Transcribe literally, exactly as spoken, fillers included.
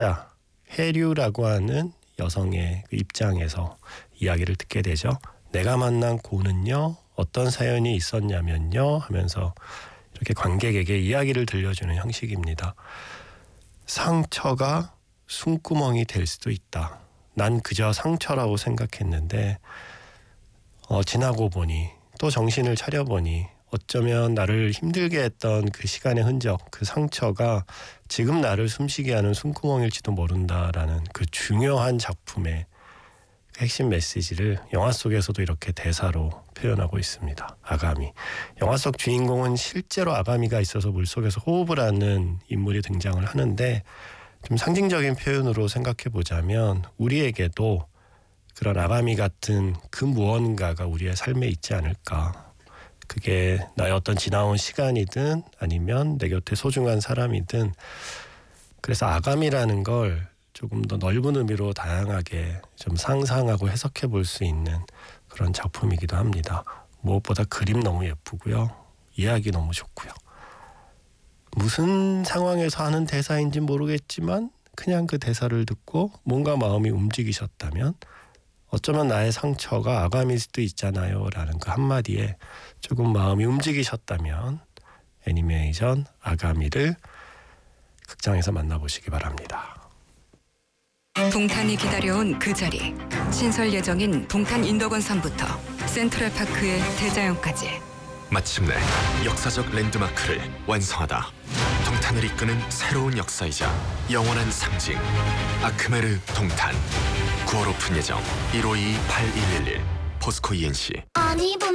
자, 해류라고 하는 여성의 그 입장에서 이야기를 듣게 되죠. 내가 만난 고는요 어떤 사연이 있었냐면요 하면서 이렇게 관객에게 이야기를 들려주는 형식입니다. 상처가 숨구멍이 될 수도 있다. 난 그저 상처라고 생각했는데 어, 지나고 보니 또 정신을 차려보니 어쩌면 나를 힘들게 했던 그 시간의 흔적, 그 상처가 지금 나를 숨쉬게 하는 숨구멍일지도 모른다라는 그 중요한 작품의 핵심 메시지를 영화 속에서도 이렇게 대사로 표현하고 있습니다. 아가미. 영화 속 주인공은 실제로 아가미가 있어서 물속에서 호흡을 하는 인물이 등장을 하는데 좀 상징적인 표현으로 생각해 보자면 우리에게도 그런 아가미 같은 그 무언가가 우리의 삶에 있지 않을까. 그게 나의 어떤 지나온 시간이든 아니면 내 곁에 소중한 사람이든 그래서 아가미라는 걸 조금 더 넓은 의미로 다양하게 좀 상상하고 해석해 볼 수 있는 그런 작품이기도 합니다. 무엇보다 그림 너무 예쁘고요. 이야기 너무 좋고요. 무슨 상황에서 하는 대사인지 모르겠지만 그냥 그 대사를 듣고 뭔가 마음이 움직이셨다면 어쩌면 나의 상처가 아가미일 수도 있잖아요 라는 그 한마디에 조금 마음이 움직이셨다면 애니메이션 아가미를 극장에서 만나보시기 바랍니다. 동탄이 기다려온 그 자리. 신설 예정인 동탄 인덕원섬부터 센트럴파크의 대자연까지. 마침내 역사적 랜드마크를 완성하다. 동탄을 이끄는 새로운 역사이자 영원한 상징. 아크메르 동탄. 구월 오픈 예정. 일오이이 팔일일일. 포스코 이엔씨.